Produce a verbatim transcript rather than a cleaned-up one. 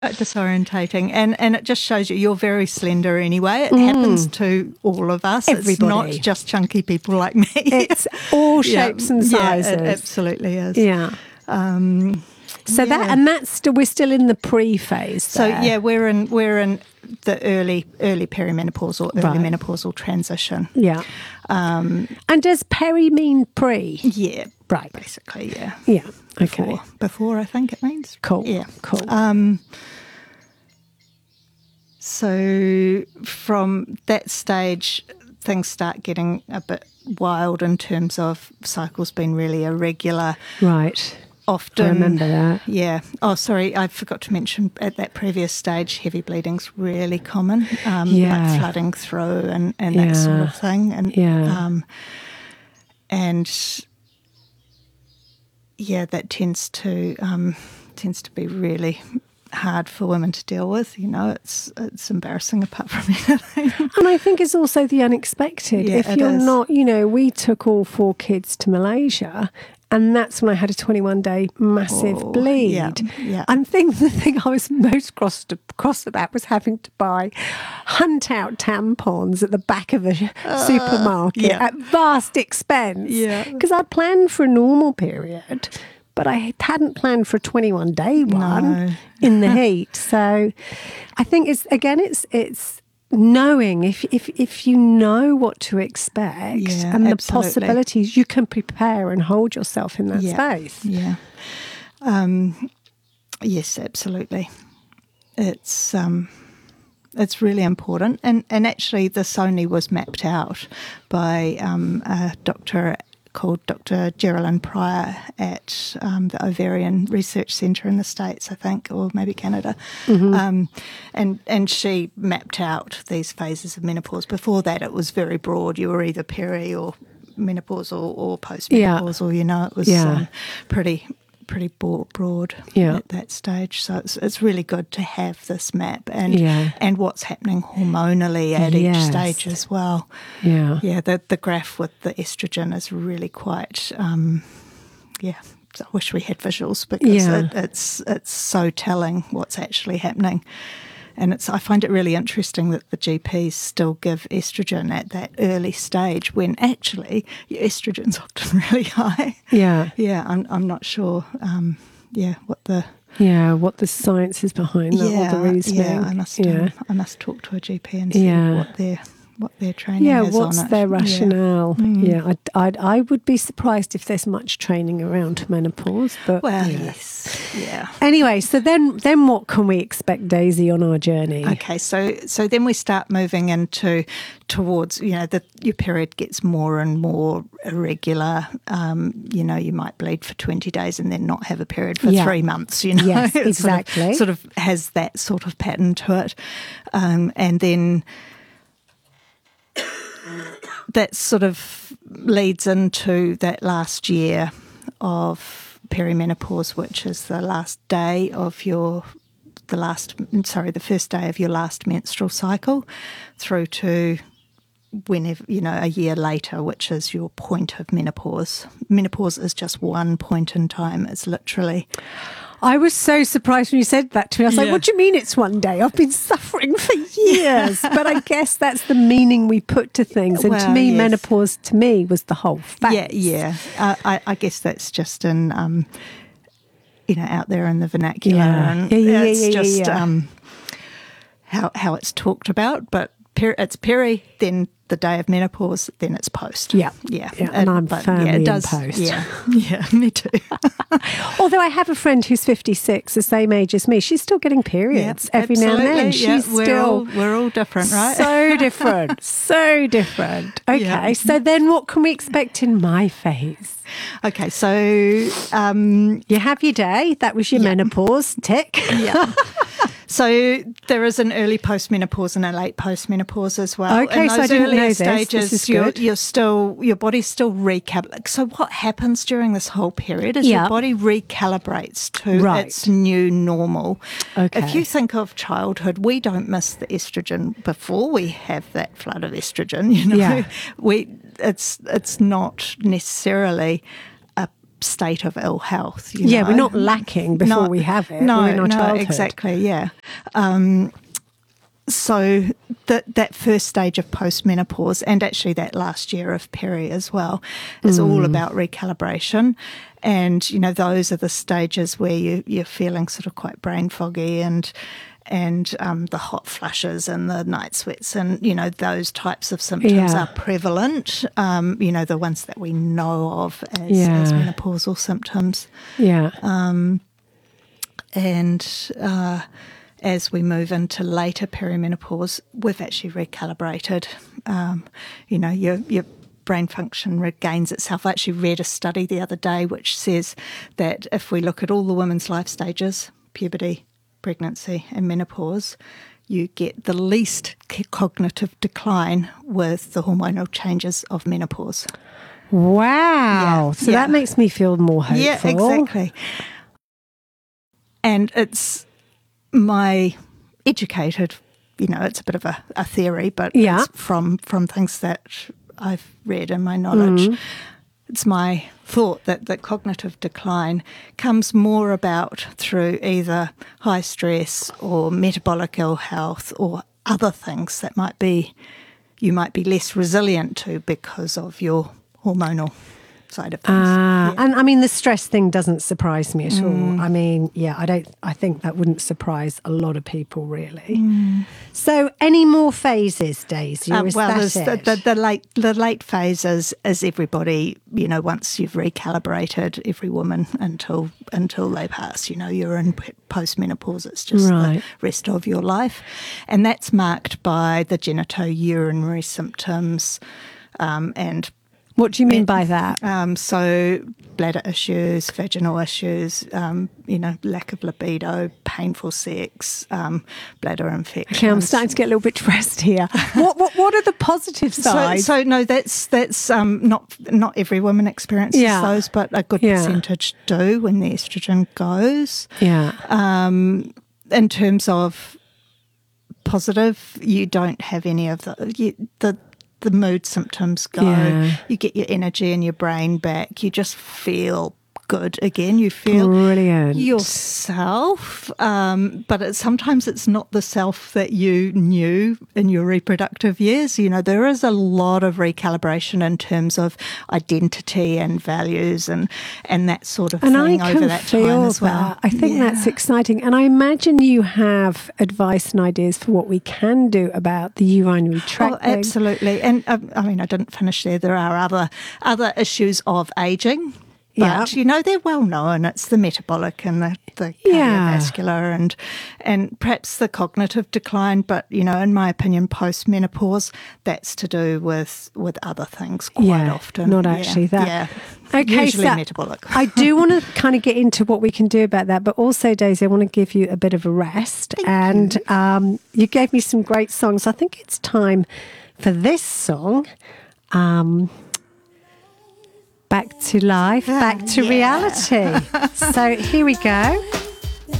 disorientating, and and it just shows you you're very slender anyway. It mm. happens to all of us. Everybody. It's not just chunky people like me. It's all shapes yeah. and sizes. Yeah, it absolutely is. Yeah. Um, so yeah. that and that's still, we're still in the pre phase. So yeah, we're in we're in the early early perimenopausal, early right. menopausal transition. Yeah. Um, and does peri mean pre? Yeah. Right. Basically, yeah. Yeah. Before, okay. Before, I think it means. Cool. Yeah. Cool. Um, so from that stage, things start getting a bit wild in terms of cycles being really irregular. Right. Often. I remember that. Yeah. Oh, sorry, I forgot to mention at that previous stage, heavy bleeding's really common. Um, yeah. Like flooding through and, and yeah. that sort of thing. And, yeah. Um, and yeah, that tends to um, tends to be really hard for women to deal with. You know, it's it's embarrassing apart from anything. And I think it's also the unexpected. Yeah, if it you're is. not, you know, we took all four kids to Malaysia. And that's when I had a twenty-one day massive oh, bleed. Yeah, yeah. I think the thing I was most cross, to, cross about was having to buy hunt out tampons at the back of a uh, supermarket yeah. at vast expense. Yeah. Because I planned for a normal period, but I hadn't planned for a twenty-one day one no. in the heat. So I think it's, again, it's, it's, knowing if, if if you know what to expect yeah, and the absolutely. possibilities, you can prepare and hold yourself in that yeah, space. Yeah. Um, yes, absolutely. It's um, it's really important, and and actually this only was mapped out by um, a doctor called Doctor Geraldine Pryor at um, the Ovarian Research Centre in the States, I think, or maybe Canada. Mm-hmm. Um, and and she mapped out these phases of menopause. Before that, it was very broad. You were either peri or menopausal or postmenopausal. Yeah. You know, it was yeah. um, pretty pretty broad yeah. at that stage. So it's it's really good to have this map and yeah. and what's happening hormonally at yes. each stage as well. Yeah, yeah. The the graph with the estrogen is really quite. Um, yeah, I wish we had visuals because yeah. it, it's it's so telling what's actually happening. And it's I find it really interesting that the G Ps still give estrogen at that early stage when actually your estrogen's often really high. Yeah. Yeah, I'm I'm not sure um, yeah, what the Yeah, what the science is behind that yeah, or the reasoning. Yeah, I must yeah. Um, I must talk to a G P and see yeah. what their what their training yeah, is what's on it. their rationale? Yeah, mm. yeah I'd, I'd, I would be surprised if there's much training around menopause. But well, yeah. yes, yeah. Anyway, so then, then what can we expect, Daisy, on our journey? Okay, so so then we start moving into towards you know the your period gets more and more irregular. Um, you know, you might bleed for twenty days and then not have a period for yeah. three months. You know, yes, it exactly. Sort of, sort of has that sort of pattern to it, um, and then. That sort of leads into that last year of perimenopause, which is the last day of your, the last, sorry, the first day of your last menstrual cycle through to whenever, you know, a year later, which is your point of menopause. Menopause is just one point in time. It's literally... I was so surprised when you said that to me. I was yeah. like, what do you mean it's one day? I've been suffering for years. But I guess that's the meaning we put to things. And well, to me, yes. menopause, to me, was the whole fact. Yeah, yeah. Uh, I, I guess that's just in, um, you know, out there in the vernacular. Yeah, and yeah, yeah, it's yeah, yeah, just yeah. Um, how, how it's talked about. But per, it's peri, then the day of menopause, then it's post. Yeah, yeah, yeah. And, and I'm but, firmly yeah, it does, in post. Yeah, yeah, me too. Although I have a friend who's fifty-six, the same age as me, she's still getting periods yeah, every now and then. yeah, She's we're still all, we're all different, right? So different, so different. Okay, Yeah. so then what can we expect in my phase? Okay, so um, you have your day. That was your yeah. menopause. Tick. Yeah. So there is an early postmenopause and a late postmenopause as well. Okay, in so I those didn't earlier know this. stages, This is you're, good. you're still your body's still recalibrating. So what happens during this whole period is Yeah. your body recalibrates to Right. its new normal. Okay. If you think of childhood, we don't miss the estrogen before we have that flood of estrogen. You know, Yeah. we it's it's not necessarily a state of ill health. You yeah, know? we're not lacking before no, we have it. No, we're in our no, childhood. exactly, yeah. Um, so that that first stage of postmenopause, and actually that last year of peri as well, is mm. all about recalibration. And, you know, those are the stages where you, you're feeling sort of quite brain foggy and and um, the hot flushes and the night sweats and, you know, those types of symptoms yeah. are prevalent, um, you know, the ones that we know of as, yeah. as menopausal symptoms. Yeah. Um, and uh, as we move into later perimenopause, we've actually recalibrated, um, you know, your your brain function regains itself. I actually read a study the other day which says that if we look at all the women's life stages, puberty, pregnancy and menopause, you get the least cognitive decline with the hormonal changes of menopause. Wow. Yeah, so yeah. that makes me feel more hopeful. Yeah, exactly. And it's my educated, you know, it's a bit of a, a theory, but yeah. it's from, from things that I've read in my knowledge. Mm. It's my thought that the cognitive decline comes more about through either high stress or metabolic ill health or other things that might be you might be less resilient to because of your hormonal side of things. Uh, yeah. And I mean, the stress thing doesn't surprise me at mm. all. I mean, yeah, I don't. I think that wouldn't surprise a lot of people, really. Mm. So, any more phases, Daisy? Um, is well, that there's it? The, the, the late the late phases is everybody. You know, once you've recalibrated every woman until until they pass. You know, you're in postmenopause. It's just right. the rest of your life, and that's marked by the genitourinary symptoms um, and. What do you mean by that? Um, so bladder issues, vaginal issues, um, you know, lack of libido, painful sex, um, bladder infections. Okay, I'm starting to get a little bit depressed here. what, what what are the positive sides? So, so no, that's that's um, not not every woman experiences yeah. those, but a good yeah. percentage do when the estrogen goes. Yeah. Um, in terms of positive, you don't have any of the you, the. the mood symptoms go, yeah. you get your energy and your brain back, you just feel good again, you feel brilliant yourself, um, but it, sometimes it's not the self that you knew in your reproductive years. You know, there is a lot of recalibration in terms of identity and values and, and that sort of and thing I over can that feel time as well. That. I think yeah. that's exciting. And I imagine you have advice and ideas for what we can do about the urinary tract. Oh, absolutely. And um, I mean, I didn't finish there. There are other other issues of ageing. But, yeah. you know, they're well known. It's the metabolic and the, the yeah. cardiovascular and and perhaps the cognitive decline. But, you know, in my opinion, post-menopause, that's to do with, with other things quite yeah, often. Not actually yeah. that. Yeah. Okay, Usually so metabolic. I do want to kind of get into what we can do about that. But also, Daisy, I want to give you a bit of a rest. Thank and you. Um, you gave me some great songs. I think it's time for this song. Um Back to life, back to yeah. reality. So here we go.